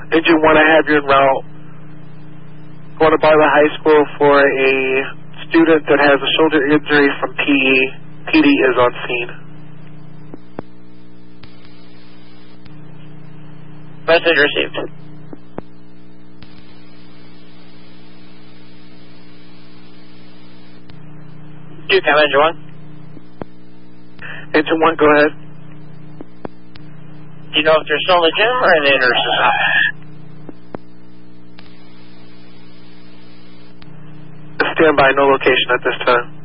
Engine 1, I have you en route. Going to Bartlett High School for a student that has a shoulder injury from PE. PD is on scene. Message received. Do come, Engine 1. Engine 1, go ahead. Do you know if they're still in the gym or in the nurse's office? Stand by, no location at this time.